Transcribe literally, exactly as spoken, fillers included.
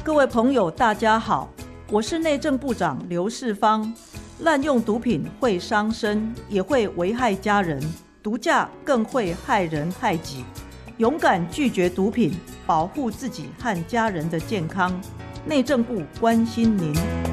各位朋友大家好，我是内政部长刘世芳。滥用毒品会伤身，也会危害家人，毒驾更会害人害己。勇敢拒绝毒品，保护自己和家人的健康。内政部关心您。